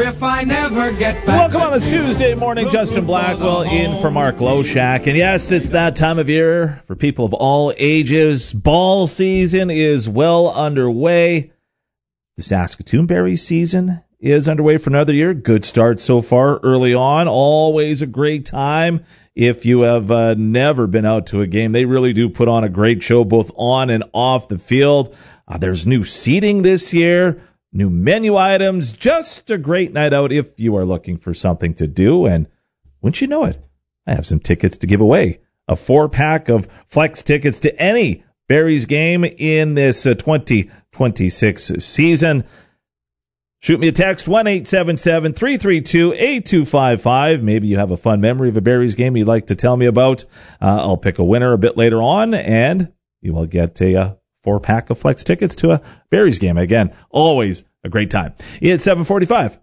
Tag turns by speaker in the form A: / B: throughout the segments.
A: if I never get back.
B: Welcome on this Tuesday morning. Justin Blackwell in for Mark Loshak. And yes, it's that time of year for people of all ages. Ball season is well underway. The Saskatoon berry season is underway for another year. Good start so far early on. Always a great time. If you have never been out to a game, they really do put on a great show both on and off the field. There's new seating this year, new menu items, just a great night out if you are looking for something to do. And wouldn't you know it, I have some tickets to give away. A 4-pack of Flex tickets to any Berries game in this 2026 season. Shoot me a text, 1-877-332-8255. Maybe you have a fun memory of a Berries game you'd like to tell me about. I'll pick a winner a bit later on, and you will get a 4-pack of Flex tickets to a Berries game. Again, always a great time. It's 7:45.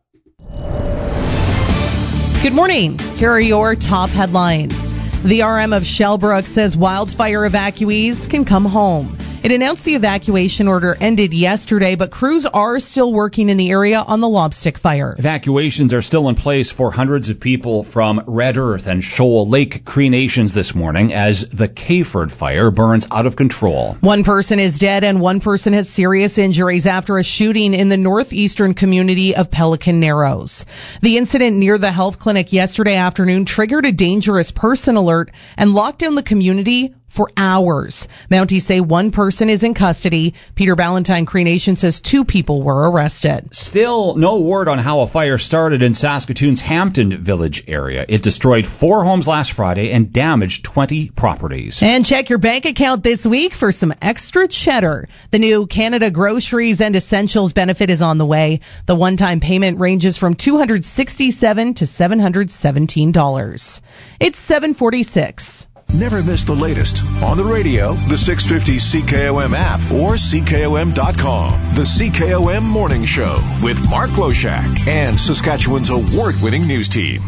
C: Good morning. Here are your top headlines. The RM of Shellbrook says wildfire evacuees can come home. It announced the evacuation order ended yesterday, but crews are still working in the area on the Lobstick fire.
D: Evacuations are still in place for hundreds of people from Red Earth and Shoal Lake Cree Nations this morning as the Kayford fire burns out of control.
C: One person is dead and one person has serious injuries after a shooting in the northeastern community of Pelican Narrows. The incident near the health clinic yesterday afternoon triggered a dangerous person alert and locked down the community for hours. Mounties say one person is in custody. Peter Ballantyne Cree Nation says 2 people were arrested.
D: Still no word on how a fire started in Saskatoon's Hampton Village area. It destroyed 4 homes last Friday and damaged 20 properties.
C: And check your bank account this week for some extra cheddar. The new Canada Groceries and Essentials benefit is on the way. The one-time payment ranges from $267 to $717. It's 7:46.
E: Never miss the latest on the radio, the 650 CKOM app, or CKOM.com. The CKOM Morning Show with Mark Loshak and Saskatchewan's award-winning news team.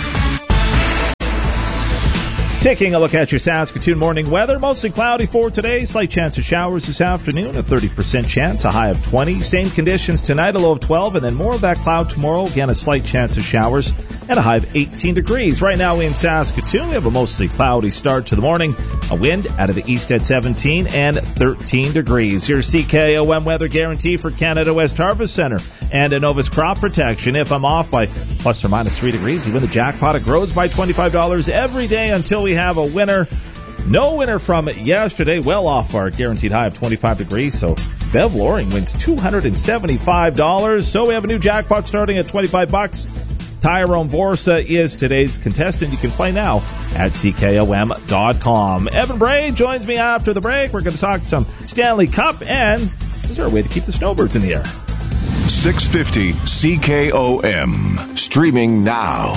B: Taking a look at your Saskatoon morning weather, mostly cloudy for today. Slight chance of showers this afternoon, a 30% chance, a high of 20. Same conditions tonight, a low of 12, and then more of that cloud tomorrow. Again, a slight chance of showers and a high of 18 degrees. Right now in Saskatoon, we have a mostly cloudy start to the morning. A wind out of the east at 17 and 13 degrees. Your CKOM weather guarantee for Canada West Harvest Center and Innovus Crop Protection. If I'm off by plus or minus 3 degrees, you win the jackpot. It grows by $25 every day until we have a winner. No winner from yesterday, well off our guaranteed high of 25 degrees. So Bev Loring wins $275. So we have a new jackpot starting at $25. Tyrone Borsa is today's contestant. You can play now at CKOM.com. Evan Bray joins me after the break. We're going to talk some Stanley Cup, and is there a way to keep the snowbirds in the air?
E: 650 CKOM. Streaming now.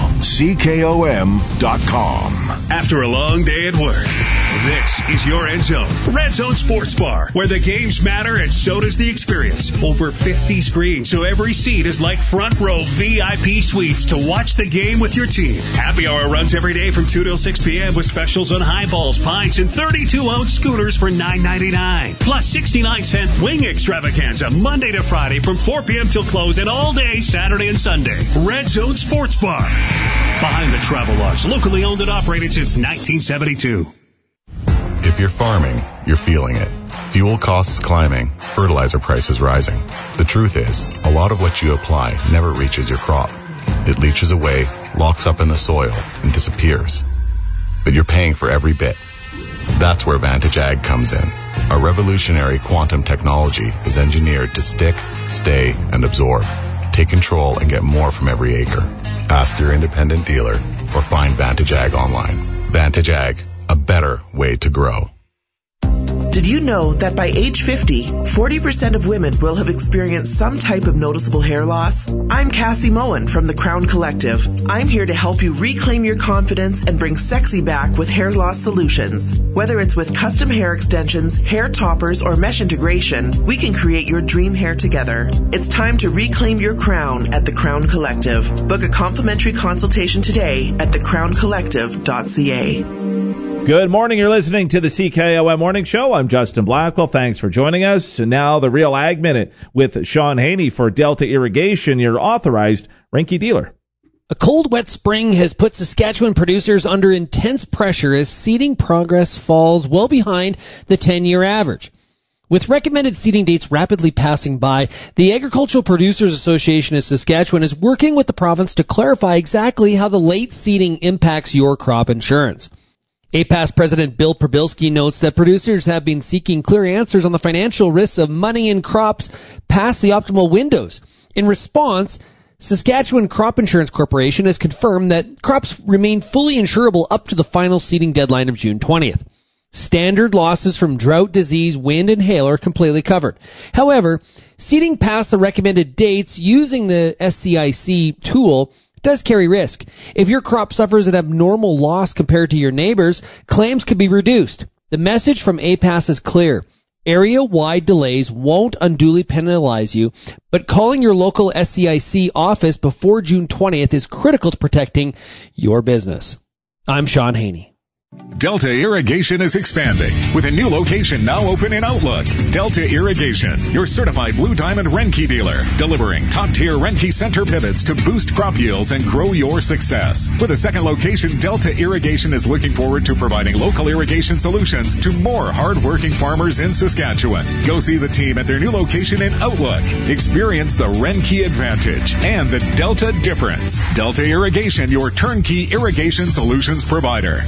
E: CKOM.com.
F: After a long day at work, this is your Red Zone. Red Zone Sports Bar, where the games matter and so does the experience. Over 50 screens, so every seat is like front row VIP suites to watch the game with your team. Happy hour runs every day from 2 till 6 p.m. with specials on highballs, pints, and 32-ounce scooters for $9.99. Plus 69-cent wing extravaganza Monday to Friday from 4 p.m. till close and all day Saturday and Sunday. Red Zone Sports Bar. Behind the Travel Lodge, locally owned and operated since 1972.
G: If you're farming, you're feeling it. Fuel costs climbing, fertilizer prices rising. The truth is, a lot of what you apply never reaches your crop. It leaches away, locks up in the soil, and disappears. But you're paying for every bit. That's where Vantage Ag comes in. Our revolutionary quantum technology is engineered to stick, stay, and absorb. Take control and get more from every acre. Ask your independent dealer or find Vantage Ag online. Vantage Ag, a better way to grow.
H: Did you know that by age 50, 40% of women will have experienced some type of noticeable hair loss? I'm Cassie Moen from the Crown Collective. I'm here to help you reclaim your confidence and bring sexy back with hair loss solutions. Whether it's with custom hair extensions, hair toppers, or mesh integration, we can create your dream hair together. It's time to reclaim your crown at the Crown Collective. Book a complimentary consultation today at thecrowncollective.ca.
B: Good morning. You're listening to the CKOM Morning Show. I'm Justin Blackwell. Thanks for joining us. And now the Real Ag Minute with Sean Haney for Delta Irrigation, your authorized Renke dealer.
I: A cold, wet spring has put Saskatchewan producers under intense pressure as seeding progress falls well behind the 10-year average. With recommended seeding dates rapidly passing by, the Agricultural Producers Association of Saskatchewan is working with the province to clarify exactly how the late seeding impacts your crop insurance. APAS President Bill Prabilski notes that producers have been seeking clear answers on the financial risks of money in crops past the optimal windows. In response, Saskatchewan Crop Insurance Corporation has confirmed that crops remain fully insurable up to the final seeding deadline of June 20th. Standard losses from drought, disease, wind, and hail are completely covered. However, seeding past the recommended dates using the SCIC tool does carry risk. If your crop suffers an abnormal loss compared to your neighbors, claims could be reduced. The message from APAS is clear. Area-wide delays won't unduly penalize you, but calling your local SCIC office before June 20th is critical to protecting your business. I'm Sean Haney.
E: Delta Irrigation is expanding with a new location now open in Outlook. Delta Irrigation, your certified Blue Diamond Renke dealer, delivering top-tier Renke center pivots to boost crop yields and grow your success. With a second location, Delta Irrigation is looking forward to providing local irrigation solutions to more hard-working farmers in Saskatchewan. Go see the team at their new location in Outlook. Experience the Renke advantage and the Delta difference. Delta Irrigation, your turnkey irrigation solutions provider.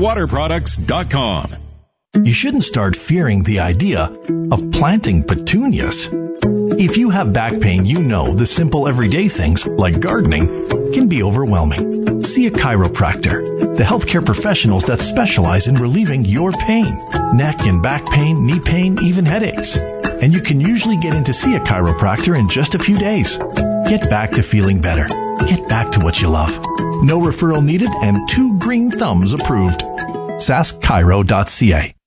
E: DeltaWaterProducts.com.
J: You shouldn't start fearing the idea of planting petunias. If you have back pain, you know the simple everyday things like gardening can be overwhelming. See a chiropractor, the healthcare professionals that specialize in relieving your pain, neck and back pain, knee pain, even headaches. And you can usually get in to see a chiropractor in just a few days. Get back to feeling better. Get back to what you love. No referral needed and 2 green thumbs approved. saskchiro.ca.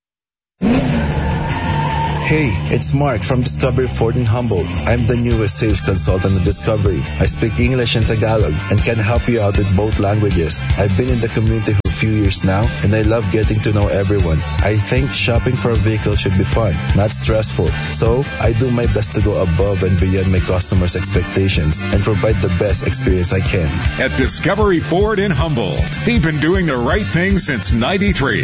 K: Hey, it's Mark from Discovery Ford in Humboldt. I'm the newest sales consultant at Discovery. I speak English and Tagalog and can help you out with both languages. I've been in the community for a few years now, and I love getting to know everyone. I think shopping for a vehicle should be fun, not stressful. So, I do my best to go above and beyond my customers' expectations and provide the best experience I can.
E: At Discovery Ford in Humboldt, they've been doing the right thing since '93.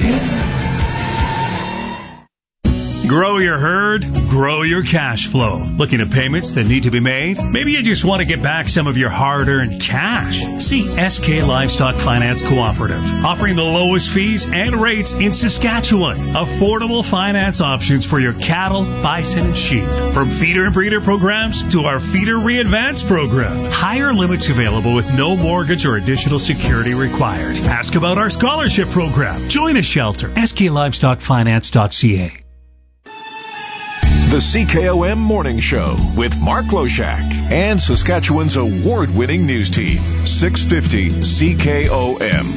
F: Grow your herd, grow your cash flow. Looking at payments that need to be made? Maybe you just want to get back some of your hard-earned cash. See SK Livestock Finance Cooperative, offering the lowest fees and rates in Saskatchewan. Affordable finance options for your cattle, bison, and sheep. From feeder and breeder programs to our Feeder Readvance program. Higher limits available with no mortgage or additional security required. Ask about our scholarship program. Join a shelter. SKLivestockFinance.ca.
E: The CKOM Morning Show with Mark Loshak and Saskatchewan's award-winning news team, 650 CKOM.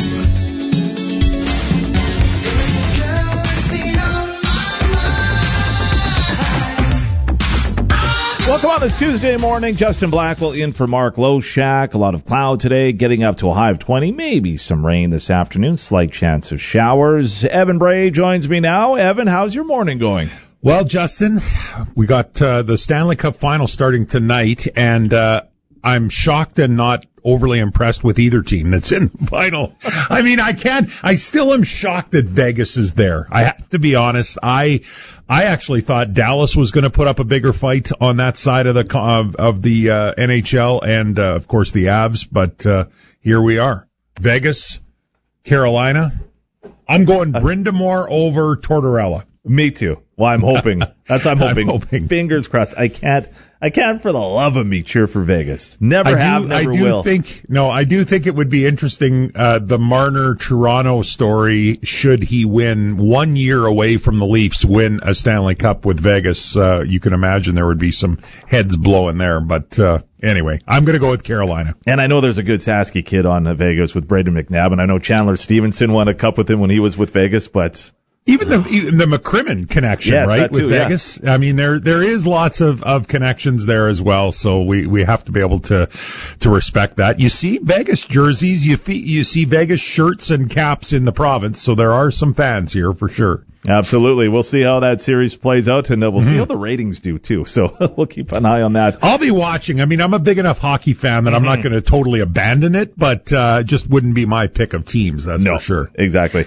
B: Welcome on this Tuesday morning. Justin Blackwell in for Mark Loshak. A lot of cloud today, getting up to a high of 20. Maybe some rain this afternoon. Slight chance of showers. Evan Bray joins me now. Evan, how's your morning going?
L: Well, Justin, we got the Stanley Cup final starting tonight, and I'm shocked and not overly impressed with either team that's in the final. I mean, I still am shocked that Vegas is there. I have to be honest. I actually thought Dallas was going to put up a bigger fight on that side of the NHL and, of course, the Avs, but here we are. Vegas, Carolina. I'm going Brind'Amour over Tortorella.
B: Me too. Well, I'm hoping. I'm hoping. Fingers crossed. I can't for the love of me cheer for Vegas. Never will.
L: I do think it would be interesting, the Marner-Toronto story, should he win 1 year away from the Leafs, win a Stanley Cup with Vegas. You can imagine there would be some heads blowing there. But anyway, I'm going to go with Carolina.
B: And I know there's a good Sasky kid on Vegas with Braden McNabb, and I know Chandler Stevenson won a cup with him when he was with Vegas, but
L: Even the McCrimmon connection,
B: yes,
L: right,
B: too,
L: with Vegas. Yeah. I mean, there is lots of connections there as well. So we have to be able to respect that. You see Vegas jerseys, you see Vegas shirts and caps in the province. So there are some fans here for sure.
B: Absolutely. We'll see how that series plays out, and we'll see how the ratings do, too. So we'll keep an eye on that.
L: I'll be watching. I mean, I'm a big enough hockey fan that I'm not going to totally abandon it, but just wouldn't be my pick of teams, that's for sure.
B: Exactly.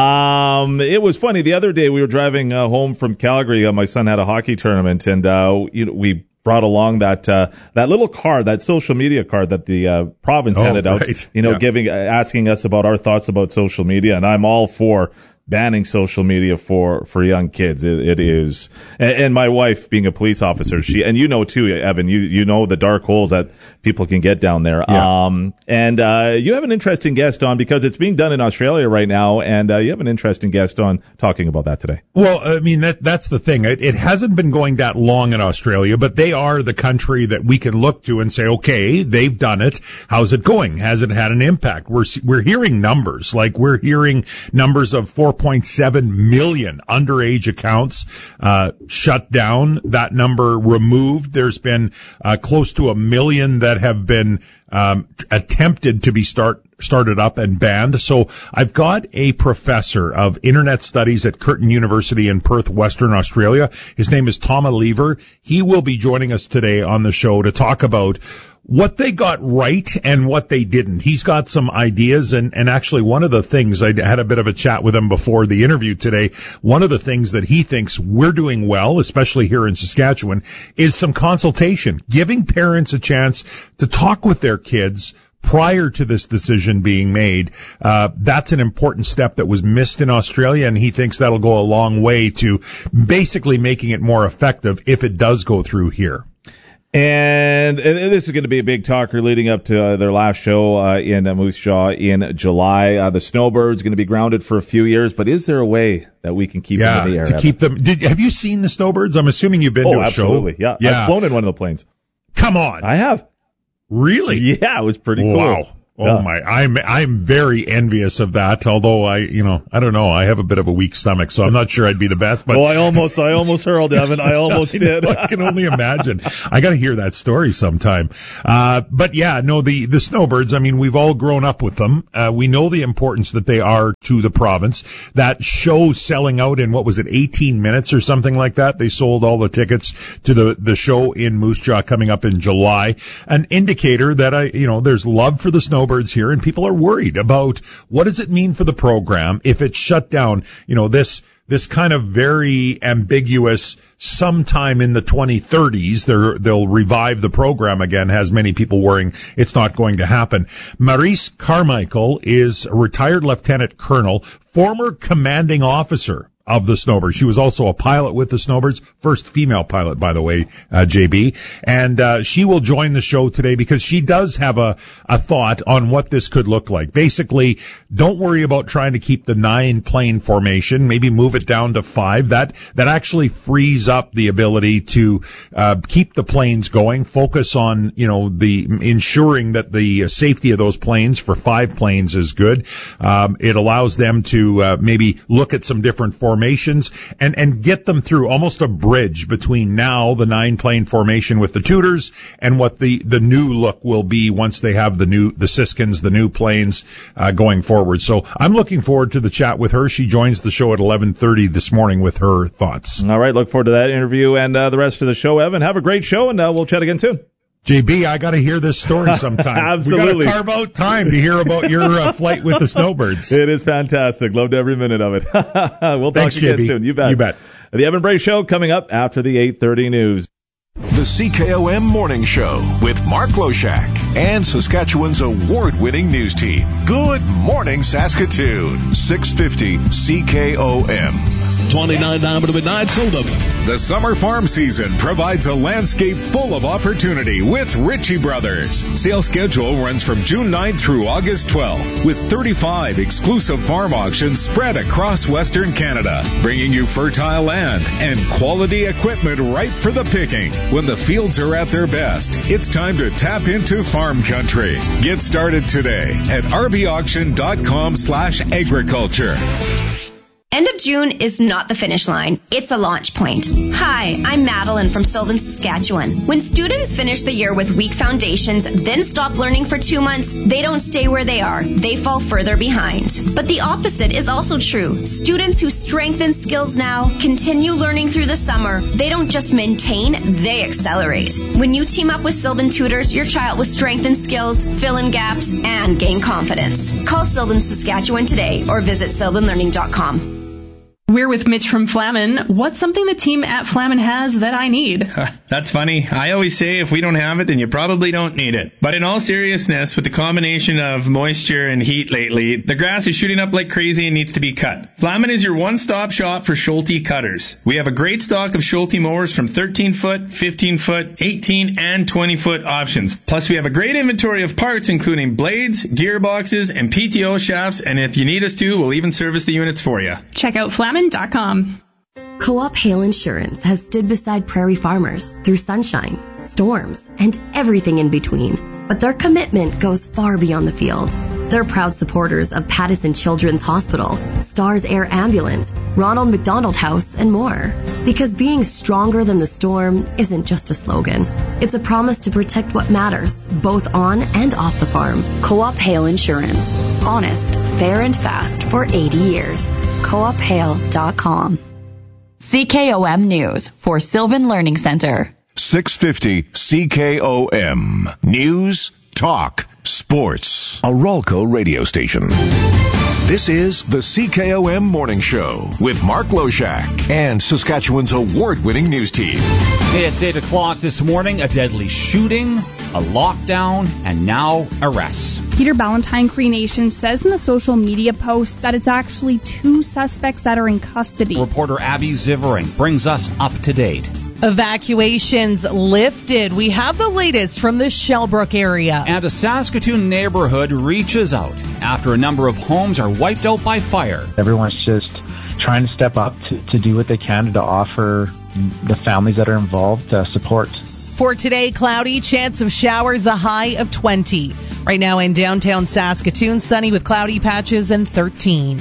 B: It was funny. The other day we were driving home from Calgary. My son had a hockey tournament, and we brought along that little card, that social media card that the province handed out, asking us about our thoughts about social media, and I'm all for banning social media for young kids. It is. And my wife, being a police officer, and you know too, Evan, you know the dark holes that people can get down there.
L: Yeah.
B: And you have an interesting guest on, because it's being done in Australia right now, and you have an interesting guest on talking about that today.
L: Well, I mean, that's the thing. It hasn't been going that long in Australia, but they are the country that we can look to and say, okay, they've done it. How's it going? Has it had an impact? We're hearing numbers, like we're hearing numbers of 4.7 million underage accounts shut down. That number removed. There's been close to 1 million that have been attempted to be started up and banned. So I've got a professor of internet studies at Curtin University in Perth, Western Australia. His name is Tom Lever. He will be joining us today on the show to talk about what they got right and what they didn't. He's got some ideas, and actually one of the things, I had a bit of a chat with him before the interview today, one of the things that he thinks we're doing well, especially here in Saskatchewan, is some consultation, giving parents a chance to talk with their kids prior to this decision being made. That's an important step that was missed in Australia, and he thinks that'll go a long way to basically making it more effective if it does go through here.
B: And this is going to be a big talker leading up to their last show in Moose Jaw in July. The Snowbirds going to be grounded for a few years, but is there a way that we can keep them in the air?
L: To keep them. Have you seen the Snowbirds? I'm assuming you've been to a
B: absolutely.
L: show.
B: Yeah. I've flown in one of the planes.
L: Come on.
B: I have.
L: Really?
B: Yeah, it was pretty cool.
L: Wow. Oh my, I'm very envious of that, although I don't know, I have a bit of a weak stomach, so I'm not sure I'd be the best, but.
B: Oh, I almost hurled, Evan. I almost did.
L: I can only imagine. I gotta hear that story sometime. But yeah, no, the Snowbirds, I mean, we've all grown up with them. We know the importance that they are to the province. That show selling out in, 18 minutes or something like that? They sold all the tickets to the show in Moose Jaw coming up in July. An indicator that there's love for the Snowbirds here, and people are worried about what does it mean for the program if it's shut down. This kind of very ambiguous sometime in the 2030s, they'll revive the program again, has many people worrying it's not going to happen. Maurice Carmichael is a retired lieutenant colonel, former commanding officer of the Snowbirds. She was also a pilot with the Snowbirds, first female pilot, by the way, JB. And she will join the show today because she does have a thought on what this could look like. Basically, don't worry about trying to keep the 9-plane formation. Maybe move it down to 5. That actually frees up the ability to keep the planes going. Focus on the ensuring that the safety of those planes for 5 planes is good. It allows them to maybe look at some different formations and get them through almost a bridge between now the 9-plane formation with the Tudors and what the new look will be once they have the Siskins, the new planes going forward. So I'm looking forward to the chat with her. She joins the show at 11:30 this morning with her thoughts.
B: All right, look forward to that interview and the rest of the show. Evan, have a great show, and we'll chat again soon.
L: JB, I got to hear this story sometime.
B: Absolutely.
L: We got to carve out time to hear about your flight with the Snowbirds.
B: It is fantastic. Loved every minute of it. We'll talk again soon. You bet.
L: You bet.
B: The Evan Bray Show coming up after the 8:30 news.
E: The CKOM Morning Show with Mark Loshak and Saskatchewan's award-winning news team. Good morning, Saskatoon. 650 CKOM.
F: 29 down to midnight, sold them.
E: The summer farm season provides a landscape full of opportunity with Ritchie Brothers. Sales schedule runs from June 9th through August 12th with 35 exclusive farm auctions spread across Western Canada, bringing you fertile land and quality equipment ripe for the picking. When the fields are at their best, it's time to tap into farm country. Get started today at rbauction.com/agriculture.
M: End of June is not the finish line. It's a launch point. Hi, I'm Madeline from Sylvan, Saskatchewan. When students finish the year with weak foundations, then stop learning for 2 months, they don't stay where they are. They fall further behind. But the opposite is also true. Students who strengthen skills now continue learning through the summer. They don't just maintain, they accelerate. When you team up with Sylvan Tutors, your child will strengthen skills, fill in gaps, and gain confidence. Call Sylvan, Saskatchewan today or visit sylvanlearning.com.
N: We're with Mitch from Flamin. What's something the team at Flamin has that I need?
O: That's funny. I always say if we don't have it, then you probably don't need it. But in all seriousness, with the combination of moisture and heat lately, the grass is shooting up like crazy and needs to be cut. Flamin is your one-stop shop for Schulte cutters. We have a great stock of Schulte mowers from 13-foot, 15-foot, 18, and 20-foot options. Plus, we have a great inventory of parts, including blades, gearboxes, and PTO shafts, and if you need us to, we'll even service the units for you.
N: Check out Flamin.com.
P: Co-op Hail Insurance has stood beside prairie farmers through sunshine, storms, and everything in between. But their commitment goes far beyond the field. They're proud supporters of Pattison Children's Hospital, Stars Air Ambulance, Ronald McDonald House, and more. Because being stronger than the storm isn't just a slogan. It's a promise to protect what matters, both on and off the farm. Co-op Hail Insurance. Honest, fair, and fast for 80 years. CoopHail.com.
Q: CKOM News for Sylvan Learning Center.
E: 650 CKOM. News, talk, sports. A Ralco radio station. This is the CKOM Morning Show with Mark Loshak and Saskatchewan's award-winning news team.
D: It's 8 o'clock this morning. A deadly shooting, a lockdown, and now arrests.
R: Peter Ballantine Cree Nation says in a social media post that it's actually 2 suspects that are in custody.
D: Reporter Abby Zivering brings us up to date.
C: Evacuations lifted. We have the latest from the Shellbrook area.
D: And a Saskatoon neighborhood reaches out after a number of homes are wiped out by fire.
S: Everyone's just trying to step up to do what they can to offer the families that are involved support.
C: For today, cloudy, chance of showers, a high of 20. Right now in downtown Saskatoon, sunny with cloudy patches and 13.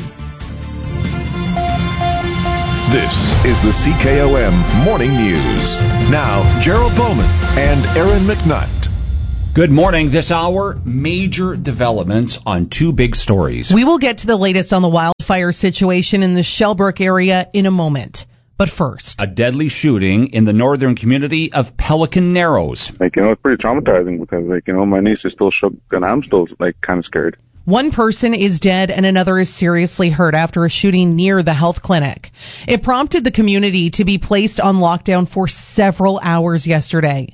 E: This is the CKOM Morning News. Now, Gerald Bowman and Aaron McNutt.
D: Good morning. This hour, major developments on 2 big stories.
C: We will get to the latest on the wildfire situation in the Shellbrook area in a moment. But first,
D: a deadly shooting in the northern community of Pelican Narrows.
T: It's pretty traumatizing because, my niece is still shook and I'm still, kind of scared.
C: One person is dead and another is seriously hurt after a shooting near the health clinic. It prompted the community to be placed on lockdown for several hours yesterday.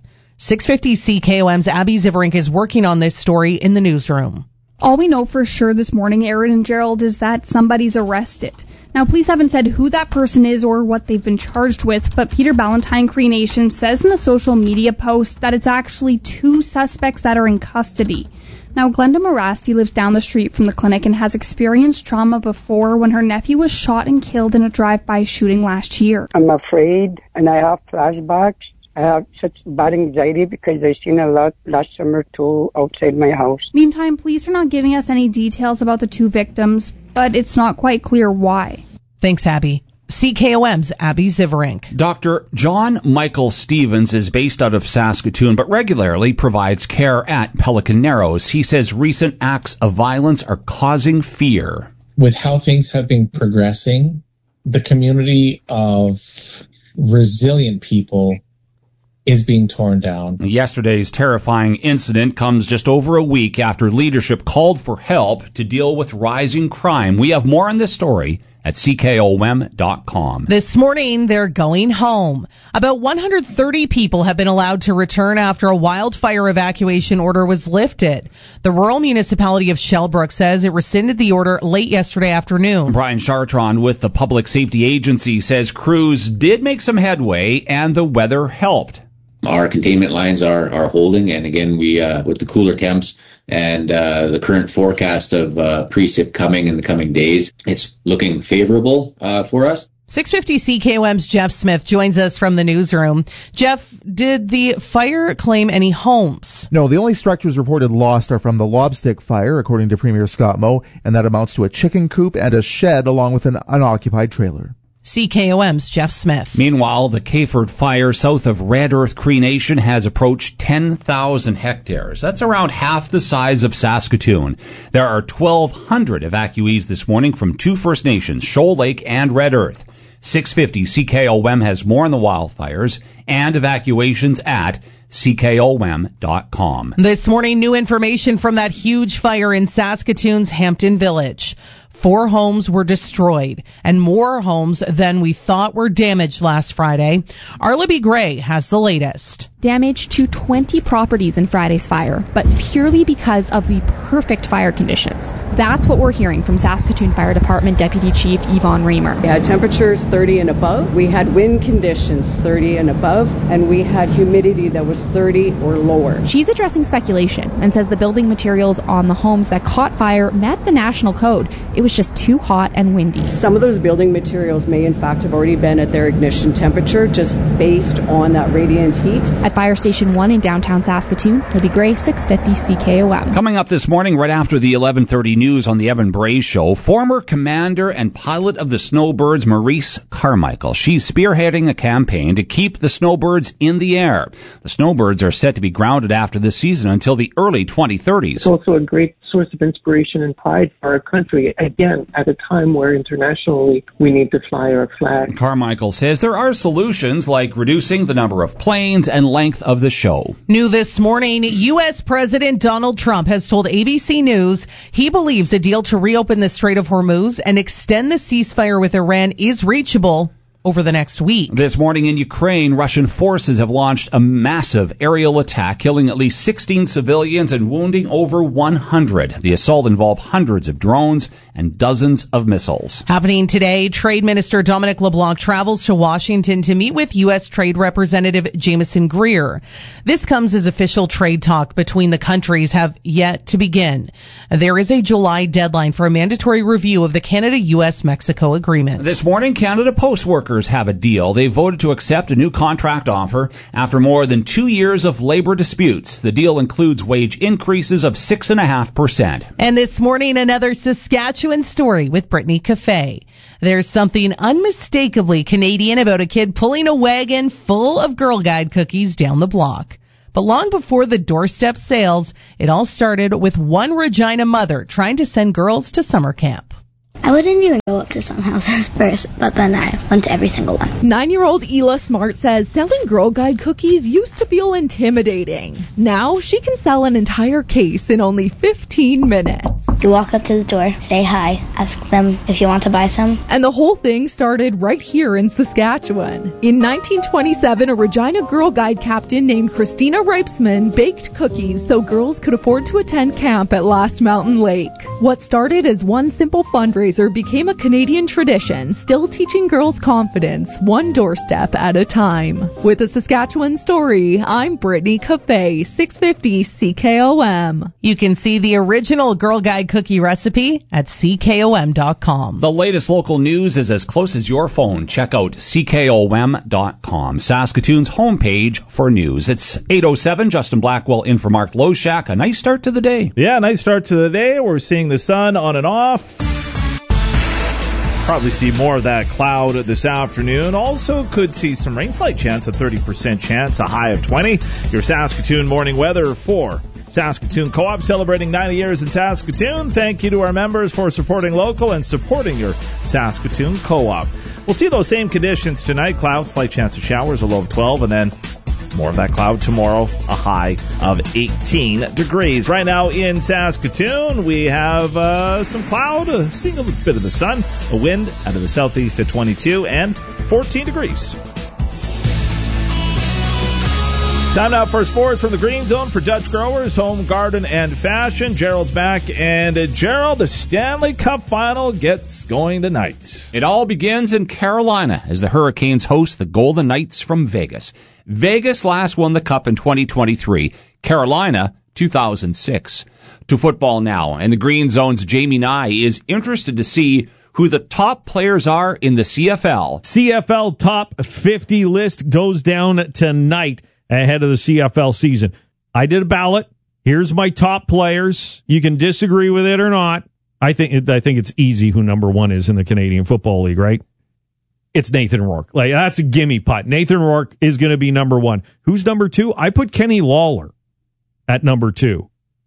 C: 650 CKOM's Abby Ziverink is working on this story in the newsroom.
R: All we know for sure this morning, Aaron and Gerald, is that somebody's arrested. Now, police haven't said who that person is or what they've been charged with, but Peter Ballantine Cree Nation says in a social media post that it's actually 2 suspects that are in custody. Now, Glenda Morasti lives down the street from the clinic and has experienced trauma before when her nephew was shot and killed in a drive-by shooting last year.
U: I'm afraid, and I have flashbacks. I have such bad anxiety because I've seen a lot last summer too outside my house.
R: Meantime, police are not giving us any details about the 2 victims, but it's not quite clear why.
C: Thanks, Abby. CKOM's Abby Ziverink.
D: Dr. John Michael Stevens is based out of Saskatoon, but regularly provides care at Pelican Narrows. He says recent acts of violence are causing fear.
V: With how things have been progressing, the community of resilient people is being torn down.
D: Yesterday's terrifying incident comes just over a week after leadership called for help to deal with rising crime. We have more on this story at CKOM.com.
C: This morning, they're going home. About 130 people have been allowed to return after a wildfire evacuation order was lifted. The rural municipality of Shellbrook says it rescinded the order late yesterday afternoon.
D: Brian Chartron with the Public Safety Agency says crews did make some headway and the weather helped.
W: Our containment lines are holding, and again, we with the cooler temps and the current forecast of precip coming in the coming days, it's looking favorable for us.
C: 650 CKOM's Jeff Smith joins us from the newsroom. Jeff, did the fire claim any homes?
A: No, the only structures reported lost are from the Lobstick fire, according to Premier Scott Moe, and that amounts to a chicken coop and a shed along with an unoccupied trailer.
C: CKOM's Jeff Smith.
D: Meanwhile, the Kayford fire south of Red Earth Cree Nation has approached 10,000 hectares. That's around half the size of Saskatoon. There are 1,200 evacuees this morning from two First Nations, Shoal Lake and Red Earth. 650 CKOM has more on the wildfires and evacuations at CKOM.com.
C: This morning, new information from that huge fire in Saskatoon's Hampton Village. 4 homes were destroyed, and more homes than we thought were damaged last Friday. Arla B. Gray has the latest.
G: Damage to 20 properties in Friday's fire, but purely because of the perfect fire conditions. That's what we're hearing from Saskatoon Fire Department Deputy Chief Yvonne Reamer.
H: We had temperatures 30 and above. We had wind conditions 30 and above, and we had humidity that was 30 or lower.
G: She's addressing speculation and says the building materials on the homes that caught fire met the national code. It was just too hot and windy.
H: Some of those building materials may in fact have already been at their ignition temperature just based on that radiant heat.
G: At Fire Station 1 in downtown Saskatoon, Libby Gray, 650 CKOM.
D: Coming up this morning, right after the 11:30 news on the Evan Bray Show, former commander and pilot of the Snowbirds, Maurice Carmichael. She's spearheading a campaign to keep the Snowbirds in the air. The Snowbirds are set to be grounded after this season until the early 2030s.
X: It's also a great source of inspiration and pride for our country, again, at a time where internationally we need to fly our flag.
D: Carmichael says there are solutions like reducing the number of planes and length of the show.
C: New this morning, U.S. President Donald Trump has told ABC News he believes a deal to reopen the Strait of Hormuz and extend the ceasefire with Iran is reachable over the next week.
D: This morning in Ukraine, Russian forces have launched a massive aerial attack, killing at least 16 civilians and wounding over 100. The assault involved hundreds of drones and dozens of missiles.
C: Happening today, Trade Minister Dominic LeBlanc travels to Washington to meet with U.S. Trade Representative Jameson Greer. This comes as official trade talk between the countries have yet to begin. There is a July deadline for a mandatory review of the Canada-U.S.-Mexico agreement.
D: This morning, Canada Post workers have a deal. They voted to accept a new contract offer after more than 2 years of labor disputes. The deal includes wage increases of 6.5%.
C: And this morning, another Saskatchewan story with Brittany Cafe. There's something unmistakably Canadian about a kid pulling a wagon full of Girl Guide cookies down the block. But long before the doorstep sales, it all started with one Regina mother trying to send girls to summer camp.
Y: I wouldn't even go up to some houses first, but then I went to every single one.
Z: 9-year-old Ela Smart says selling Girl Guide cookies used to feel intimidating. Now she can sell an entire case in only 15 minutes.
Y: You walk up to the door, say hi, ask them if you want to buy some.
Z: And the whole thing started right here in Saskatchewan. In 1927, a Regina Girl Guide captain named Christina Ripesman baked cookies so girls could afford to attend camp at Last Mountain Lake. What started as one simple fundraiser became a Canadian tradition, still teaching girls confidence, one doorstep at a time. With a Saskatchewan story, I'm Brittany Cafe, 650 CKOM.
C: You can see the original Girl Guide cookie recipe at CKOM.com.
D: The latest local news is as close as your phone. Check out CKOM.com, Saskatoon's homepage for news. It's 8:07. Justin Blackwell in for Mark Loshak. A nice start to the day.
B: Yeah, nice start to the day. We're seeing the sun on and off. Probably see more of that cloud this afternoon. Also could see some rain, slight chance, a 30% chance, a high of 20. Your Saskatoon morning weather for Saskatoon Co-op, celebrating 90 years in Saskatoon. Thank you to our members for supporting local and supporting your Saskatoon Co-op. We'll see those same conditions tonight. Cloud, slight chance of showers, a low of 12, and then more of that cloud tomorrow, a high of 18 degrees. Right now in Saskatoon, we have some cloud, seeing a bit of the sun, a wind out of the southeast at 22 and 14 degrees. Time now for sports from the Green Zone for Dutch Growers, Home, Garden, and Fashion. Gerald's back, and Gerald, the Stanley Cup Final gets going tonight.
D: It all begins in Carolina as the Hurricanes host the Golden Knights from Vegas. Vegas last won the Cup in 2023. Carolina, 2006. To football now, and the Green Zone's Jamie Nye is interested to see who the top players are in the CFL.
F: CFL Top 50 list goes down tonight ahead of the CFL season. I did a ballot. Here's my top players. You can disagree with it or not. I think it's easy who number one is in the Canadian Football League, right? It's Nathan Rourke. Like, that's a gimme putt. Nathan Rourke is going to be number one. Who's number two? I put Kenny Lawler at number two.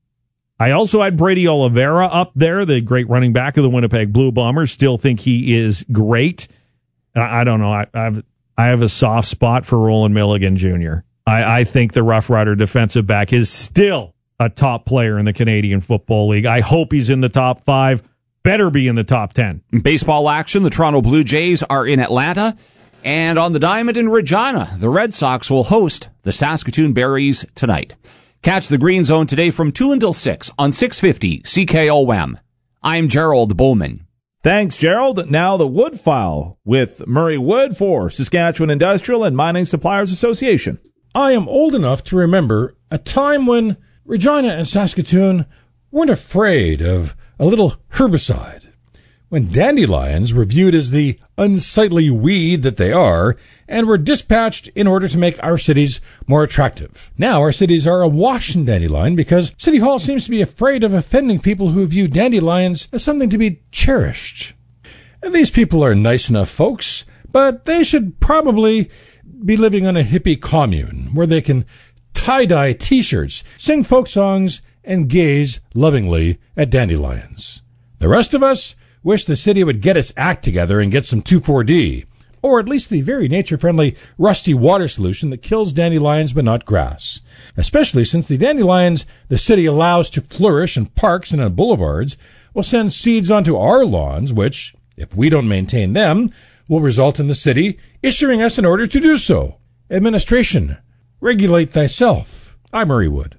F: I also had Brady Oliveira up there, the great running back of the Winnipeg Blue Bombers. Still think he is great. I don't know. I have a soft spot for Roland Milligan Jr. I think the Rough Rider defensive back is still a top player in the Canadian Football League. I hope he's in the top 5. Better be in the top 10.
D: Baseball action, the Toronto Blue Jays are in Atlanta. And on the Diamond in Regina, the Red Sox will host the Saskatoon Berries tonight. Catch the Green Zone today from 2 until 6 on 650 CKOM. I'm Gerald Bowman.
B: Thanks, Gerald. Now the Wood File with Murray Wood for Saskatchewan Industrial and Mining Suppliers Association.
I: I am old enough to remember a time when Regina and Saskatoon weren't afraid of a little herbicide, when dandelions were viewed as the unsightly weed that they are and were dispatched in order to make our cities more attractive. Now our cities are awash in dandelion because City Hall seems to be afraid of offending people who view dandelions as something to be cherished. And these people are nice enough folks, but they should probably be living on a hippie commune where they can tie-dye T-shirts, sing folk songs, and gaze lovingly at dandelions. The rest of us wish the city would get its act together and get some 2,4-D, or at least the very nature-friendly rusty water solution that kills dandelions but not grass, especially since the dandelions the city allows to flourish in parks and on boulevards will send seeds onto our lawns, which, if we don't maintain them, will result in the city issuing us an order to do so. Administration, regulate thyself. I'm Murray Wood.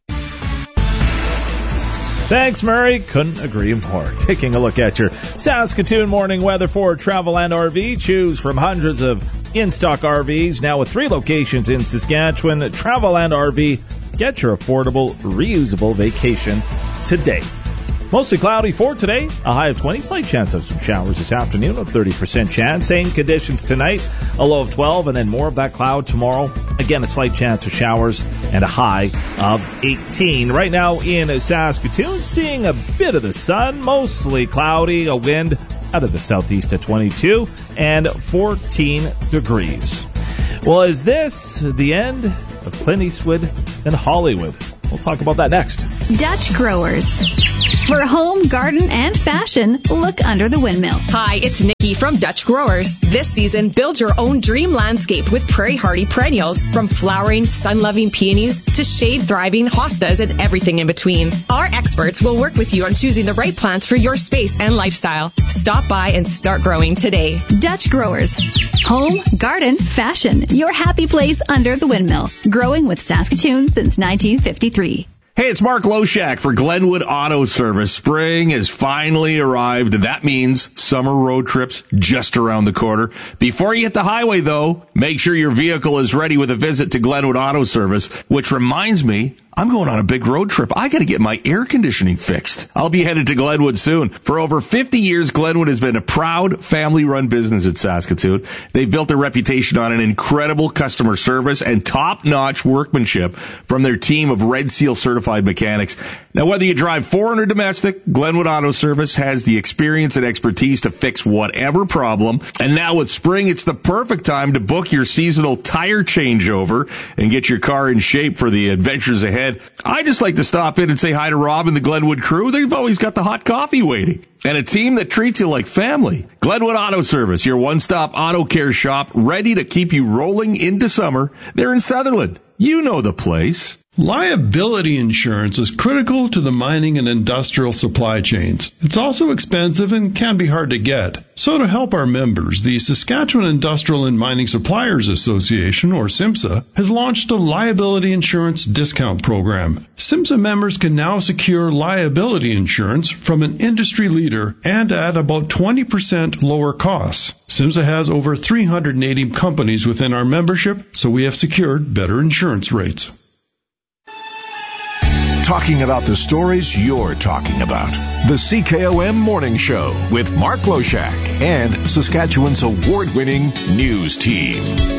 B: Thanks, Murray. Couldn't agree more. Taking a look at your Saskatoon morning weather for Travel and RV. Choose from hundreds of in-stock RVs, now with 3 locations in Saskatchewan. Travel and RV. Get your affordable, reusable vacation today. Mostly cloudy for today, a high of 20, slight chance of some showers this afternoon, a 30% chance. Same conditions tonight, a low of 12, and then more of that cloud tomorrow. Again, a slight chance of showers and a high of 18. Right now in Saskatoon, seeing a bit of the sun, mostly cloudy, a wind out of the southeast at 22 and 14 degrees. Well, is this the end of Clint Eastwood and Hollywood? We'll talk about that next.
J: Dutch Growers. For home, garden, and fashion, look under the windmill.
K: Hi, it's Nikki from Dutch Growers. This season, build your own dream landscape with prairie hardy perennials, from flowering, sun-loving peonies to shade-thriving hostas and everything in between. Our experts will work with you on choosing the right plants for your space and lifestyle. Stop by and start growing today.
J: Dutch Growers. Home, garden, fashion. Your happy place under the windmill. Growing with Saskatoon since 1953.
L: Hey, it's Mark Loshak for Glenwood Auto Service. Spring has finally arrived, and that means summer road trips just around the corner. Before you hit the highway, though, make sure your vehicle is ready with a visit to Glenwood Auto Service, which reminds me, I'm going on a big road trip. I got to get my air conditioning fixed. I'll be headed to Glenwood soon. For over 50 years, Glenwood has been a proud family-run business in Saskatoon. They've built their reputation on an incredible customer service and top-notch workmanship from their team of Red Seal certified mechanics. Now, whether you drive foreign or domestic, Glenwood Auto Service has the experience and expertise to fix whatever problem. And now with spring, it's the perfect time to book your seasonal tire changeover and get your car in shape for the adventures ahead. I just like to stop in and say hi to Rob and the Glenwood crew. They've always got the hot coffee waiting. And a team that treats you like family. Glenwood Auto Service, your one-stop auto care shop, ready to keep you rolling into summer. They're in Sutherland. You know the place.
M: Liability insurance is critical to the mining and industrial supply chains. It's also expensive and can be hard to get. So to help our members, the Saskatchewan Industrial and Mining Suppliers Association, or SIMSA, has launched a liability insurance discount program. SIMSA members can now secure liability insurance from an industry leader and at about 20% lower costs. SIMSA has over 380 companies within our membership, so we have secured better insurance rates.
E: talking about the stories you're talking about. The CKOM Morning Show with Mark Loshak and Saskatchewan's award-winning news team.